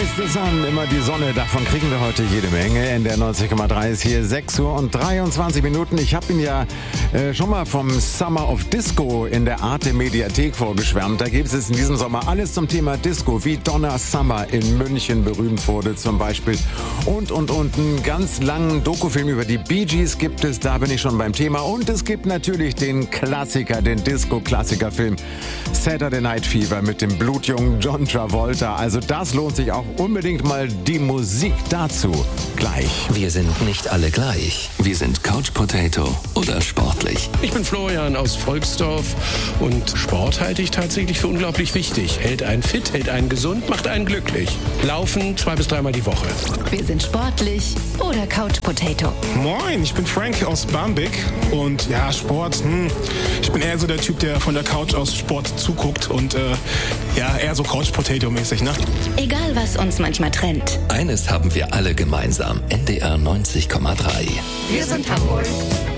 the Sun, immer die Sonne, davon kriegen wir heute jede Menge. In der 90,3 ist hier 6 Uhr und 23 Minuten. Ich habe Ihnen ja schon mal vom Summer of Disco in der Arte Mediathek vorgeschwärmt. Da gibt es in diesem Sommer alles zum Thema Disco, wie Donna Summer in München berühmt wurde zum Beispiel. Und einen ganz langen Dokufilm über die Bee Gees gibt es, da bin ich schon beim Thema. Und es gibt natürlich den Klassiker, den Disco-Klassiker-Film Saturday Night Fever mit dem blutjungen John Travolta. Also das lohnt sich auch unbedingt mal, die Musik dazu gleich. Wir sind nicht alle gleich. Wir sind Couch Potato oder sportlich. Ich bin Florian aus Volksdorf und Sport halte ich tatsächlich für unglaublich wichtig. Hält einen fit, hält einen gesund, macht einen glücklich. Laufen 2 bis 3 Mal die Woche. Wir sind sportlich oder Couch Potato. Moin, ich bin Frank aus Barmbek und ja, Sport, ich bin eher so der Typ, der von der Couch aus Sport zuguckt und eher so Couch Potato mäßig, ne? Egal, was uns manchmal trennt. Eines haben wir alle gemeinsam. NDR 90,3. Wir sind Hamburg.